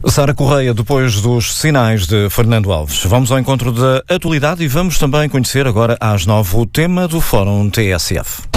Sara Correia, depois dos sinais de Fernando Alves. Vamos ao encontro da atualidade e vamos também conhecer agora às 9 o tema do Fórum TSF.